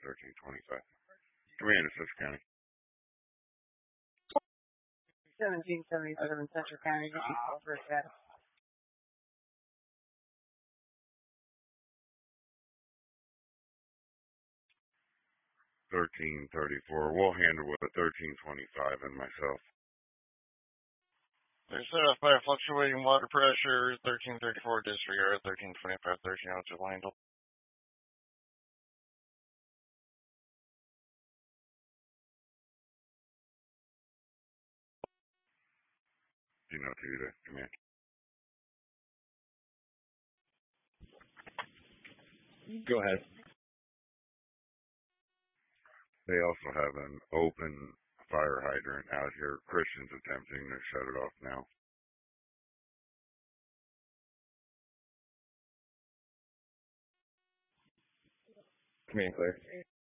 1325. Command Assist County. 1777 Central County, over status. 1334. We'll handle with 1325 and myself. They're set off by fluctuating water pressure. 1334 disregard. 1325. 1302 handle. You know, to the command. Go ahead. They also have an open fire hydrant out here. Christian's attempting to shut it off now. Command clear.